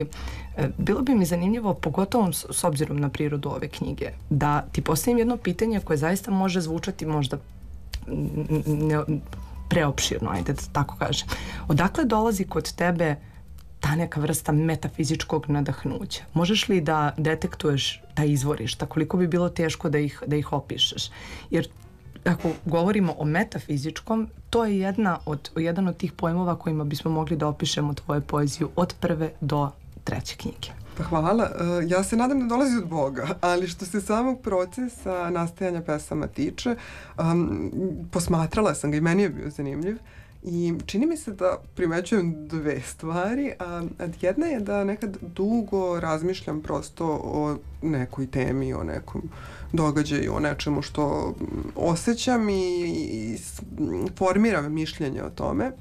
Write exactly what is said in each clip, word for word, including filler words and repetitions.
Bilo bi mi zanimljivo, pogotovo s obzirom na prirodu ove knjige, da ti postavim jedno pitanje koje zaista može zvučati možda ne, preopširno, ajde da tako kažem. Odakle dolazi kod tebe ta neka vrsta metafizičkog nadahnuća? Možeš li da detektuješ ta izvorišta? Koliko bi bilo teško da ih, da ih opišeš? Jer ako govorimo o metafizičkom, to je jedna od, jedan od tih pojmova kojima bismo mogli da opišemo tvoju poeziju od prve do treće knjige. Pa hvala. Ja se nadam da dolazi od Boga, ali što se samog procesa nastajanja pesama tiče, um, posmatrala sam ga i meni je bio zanimljiv. I čini mi se da primećujem dve stvari, a jedna je da nekad dugo razmišljam prosto o nekoj temi, o nekom događaju, o nečemu što osjećam i, i formiram mišljenje o tome,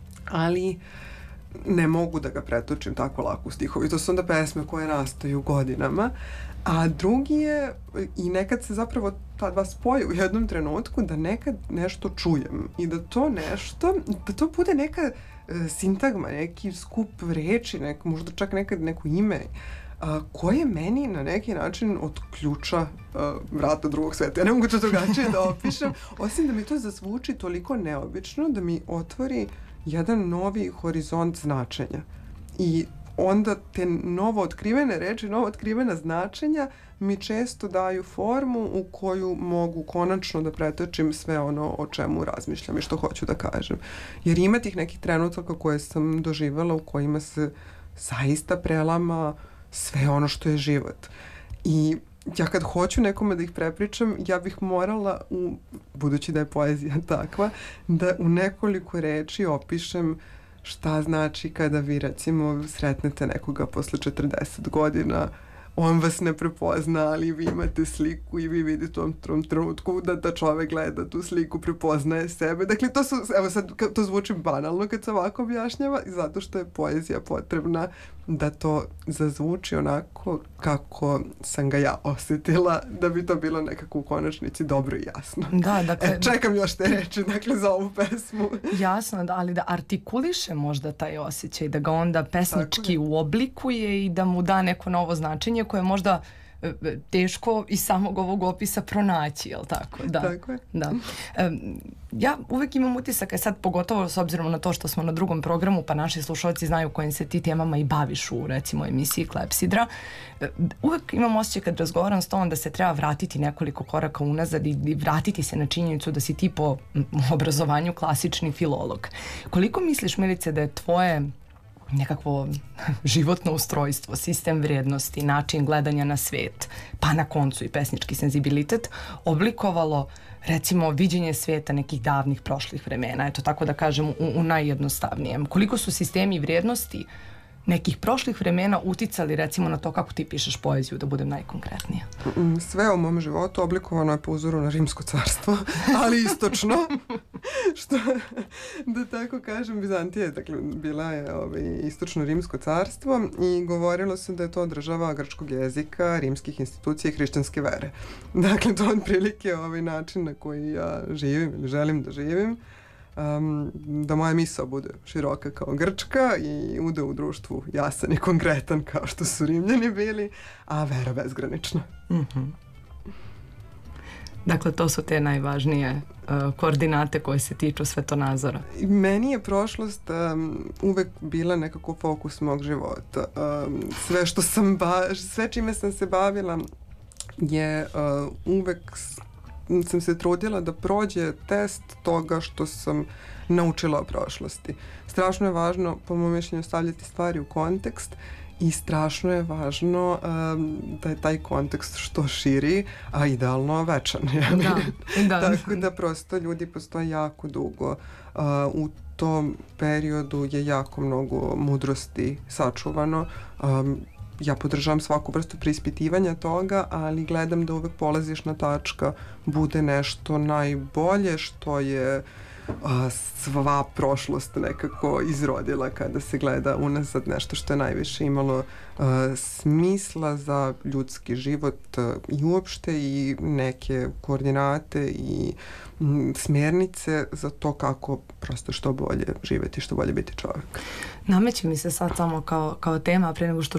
ali ne mogu da ga pretočim tako lako u stihovi. To su onda pesme koje nastaju godinama. A drugi je, i nekad se zapravo ta dva spoje u jednom trenutku, da nekad nešto čujem i da to nešto, da to bude neka e, sintagma, neki skup reči, nek, možda čak nekad neko ime, a, koje meni na neki način otključa a, vrata drugog sveta. Ja ne mogu to drugačije da opišem, osim da mi to zazvuči toliko neobično da mi otvori jedan novi horizont značenja. I onda te novo otkrivene reči, novo otkrivena značenja mi često daju formu u koju mogu konačno da pretočim sve ono o čemu razmišljam i što hoću da kažem. Jer ima tih nekih trenutaka koje sam doživjela u kojima se zaista prelama sve ono što je život. I ja kad hoću nekome da ih prepričam, ja bih morala, u, budući da je poezija takva, da u nekoliko reči opišem šta znači kada vi, recimo, sretnete nekoga posle četrdeset godina, on vas ne prepozna, ali vi imate sliku i vi vidite u tom trenutku da ta čovek gleda tu sliku, prepoznaje sebe. Dakle, to su, evo sad, to zvuči banalno kad se ovako objašnjava, zato što je poezija potrebna da to zazvuči onako kako sam ga ja osjetila, da bi to bilo nekako u konačnici dobro i jasno. Da, dakle, e, čekam još te reči, dakle, za ovu pesmu. Jasno, da, ali da artikuliše možda taj osjećaj, da ga onda pesnički uoblikuje i da mu da neko novo značenje koje je možda teško iz samog ovog opisa pronaći, jel tako? Da. Tako je. Da. E, ja uvek imam utisak, sad pogotovo s obzirom na to što smo na drugom programu, pa naši slušalci znaju kojim se ti temama i baviš u, recimo, emisiji Klepsidra. E, uvek imam osjećaj kad razgovaram s tom da se treba vratiti nekoliko koraka unazad i, i vratiti se na činjenicu da si ti po obrazovanju klasični filolog. Koliko misliš, Milice, da je tvoje nekakvo životno ustrojstvo, sistem vrijednosti, način gledanja na svet, pa na koncu i pesnički senzibilitet, oblikovalo, recimo, viđenje sveta nekih davnih prošlih vremena, eto tako da kažem u, u najjednostavnijem. Koliko su sistemi vrijednosti nekih prošlih vremena uticali, recimo, na to kako ti pišeš poeziju, da budem najkonkretnija? Sve u mom životu oblikovano je po uzoru na Rimsko carstvo, ali istočno, što, da tako kažem, Bizantija, dakle, bila je ovaj, istočno Rimsko carstvo i govorilo se da je to država grčkog jezika, rimskih institucija i hrišćanske vere. Dakle, to je otprilike ovaj način na koji ja živim ili želim da živim. Um, da moja misao bude široka kao Grčka i ude u društvu jasan i konkretan kao što su Rimljani bili, a vera bezgranična. Mm-hmm. Dakle, to su te najvažnije uh, koordinate koje se tiču svetonazora. Meni je prošlost um, uvek bila nekako fokus mog života. Um, sve što sam ba- sve čime sam se bavila je uh, uvek sam se trudila da prođe test toga što sam naučila o prošlosti. Strašno je važno, po mom mišljenju, stavljati stvari u kontekst i strašno je važno um, da je taj kontekst što širi, a idealno večan. Da, da. Tako da prosto ljudi postoje jako dugo. Uh, u tom periodu je jako mnogo mudrosti sačuvano. Um, Ja podržavam svaku vrstu preispitivanja toga, ali gledam da uvek polazišna tačka bude nešto najbolje što je a, sva prošlost nekako izrodila kada se gleda unazad, nešto što je najviše imalo a, smisla za ljudski život a, i uopšte i neke koordinate i m, smjernice za to kako prosto što bolje živjeti, što bolje biti čovjek. Nameće mi se sad samo kao, kao tema, pre nego što